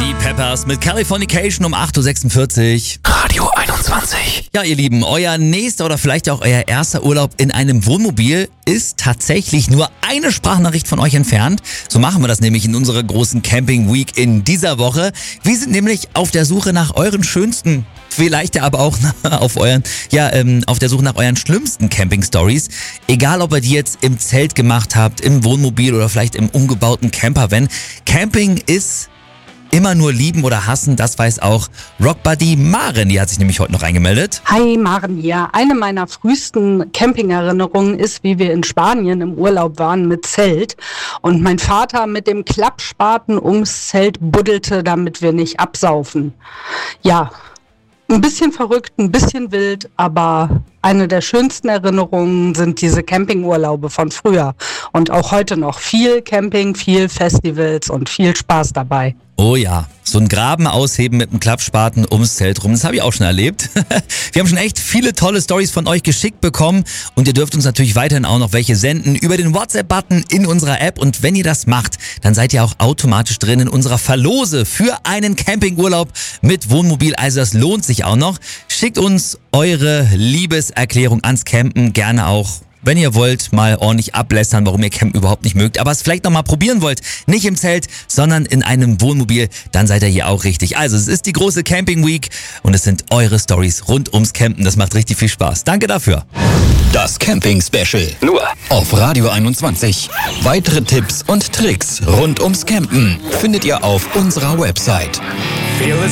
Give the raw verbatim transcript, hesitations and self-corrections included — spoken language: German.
Chili Peppers mit Californication um acht Uhr sechsundvierzig. Radio einundzwanzig. Ja, ihr Lieben, euer nächster oder vielleicht auch euer erster Urlaub in einem Wohnmobil ist tatsächlich nur eine Sprachnachricht von euch entfernt. So machen wir das nämlich in unserer großen Camping Week in dieser Woche. Wir sind nämlich auf der Suche nach euren schönsten, vielleicht ja aber auch auf euren, ja, ähm, auf der Suche nach euren schlimmsten Camping-Stories. Egal, ob ihr die jetzt im Zelt gemacht habt, im Wohnmobil oder vielleicht im umgebauten Campervan. Camping ist immer nur lieben oder hassen, das weiß auch Rockbuddy Maren, die hat sich nämlich heute noch reingemeldet. Hi Maren hier. Eine meiner frühesten Campingerinnerungen ist, wie wir in Spanien im Urlaub waren mit Zelt und mein Vater mit dem Klappspaten ums Zelt buddelte, damit wir nicht absaufen. Ja, ein bisschen verrückt, ein bisschen wild, aber eine der schönsten Erinnerungen sind diese Campingurlaube von früher und auch heute noch. Viel Camping, viel Festivals und viel Spaß dabei. Oh ja, so ein Graben ausheben mit einem Klappspaten ums Zelt rum, das habe ich auch schon erlebt. Wir haben schon echt viele tolle Stories von euch geschickt bekommen und ihr dürft uns natürlich weiterhin auch noch welche senden über den WhatsApp-Button in unserer App und wenn ihr das macht, dann seid ihr auch automatisch drin in unserer Verlose für einen Campingurlaub mit Wohnmobil, also das lohnt sich auch noch. Schickt uns eure Liebeserklärung ans Campen, gerne auch, wenn ihr wollt, mal ordentlich ablästern, warum ihr Campen überhaupt nicht mögt, aber es vielleicht nochmal probieren wollt, nicht im Zelt, sondern in einem Wohnmobil, dann seid ihr hier auch richtig. Also es ist die große Camping Week und es sind eure Stories rund ums Campen. Das macht richtig viel Spaß. Danke dafür. Das Camping Special. Nur auf Radio einundzwanzig. Weitere Tipps und Tricks rund ums Campen findet ihr auf unserer Website.